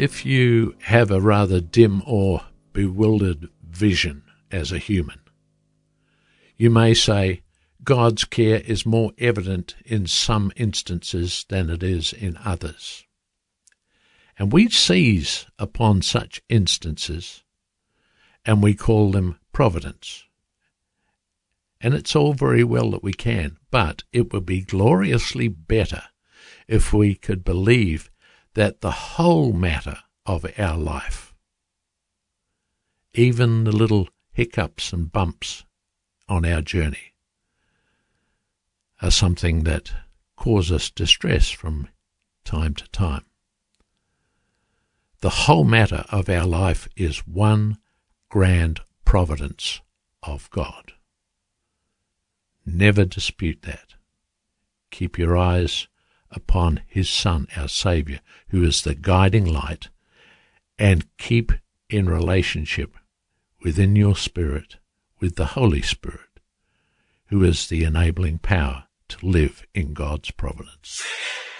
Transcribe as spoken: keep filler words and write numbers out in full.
If you have a rather dim or bewildered vision as a human, you may say God's care is more evident in some instances than it is in others. And we seize upon such instances and we call them providence. And it's all very well that we can, but it would be gloriously better if we could believe that the whole matter of our life, even the little hiccups and bumps on our journey, are something that cause us distress from time to time. The whole matter of our life is one grand providence of God. Never dispute that. Keep your eyes upon his Son, our Saviour, who is the guiding light, and keep in relationship within your spirit with the Holy Spirit, who is the enabling power to live in God's providence.